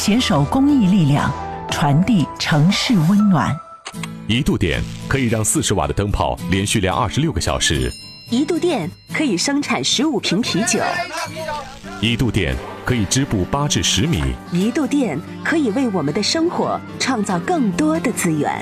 携手公益力量，传递城市温暖。 1度电可以让40瓦的灯泡连续亮26个小时。 1度电可以生产15瓶啤酒。 1度电可以织布8至10米。 1度电可以为我们的生活创造更多的资源。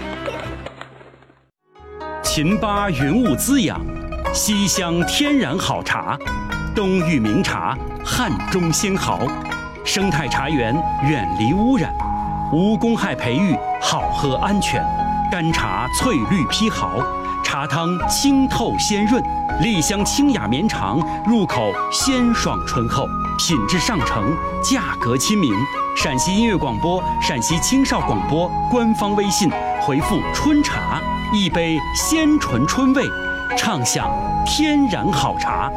秦巴云雾滋养，西乡天然好茶，东域名茶，汉中鲜毫。生态茶园远离污染，无公害培育，好喝安全。干茶翠绿披毫，茶汤清透鲜润，丽香清雅绵长，入口鲜爽醇厚，品质上乘，价格亲民。陕西音乐广播、陕西青少广播官方微信回复“春茶”，一杯鲜醇春味，畅享天然好茶。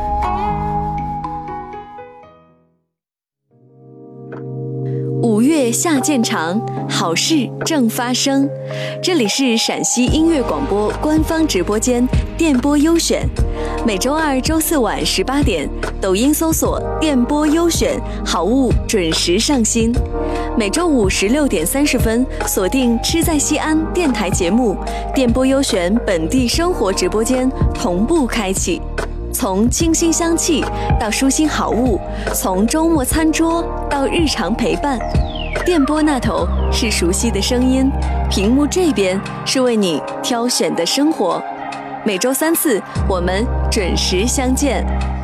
5月下渐长，好事正发生。这里是陕西音乐广播官方直播间电波优选，每周2、周4晚18点，抖音搜索电波优选，好物准时上新。每周5 16点30分，锁定吃在西安电台节目电波优选本地生活直播间同步开启。从清新香气到舒心好物，从周末餐桌到日常陪伴，电波那头是熟悉的声音，屏幕这边是为你挑选的生活。每周3次，我们准时相见。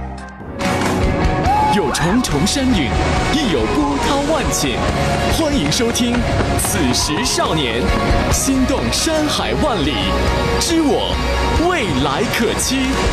有重重山岭，亦有波涛万顷。欢迎收听《此时少年》，心动山海万里，知我未来可期。